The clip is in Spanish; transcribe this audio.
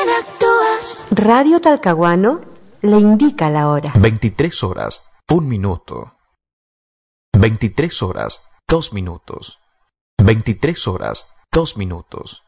interactúas. Radio Talcahuano le indica la hora. 23 horas, 1 minuto. 23 horas, 2 minutos. 23 horas, 2 minutos.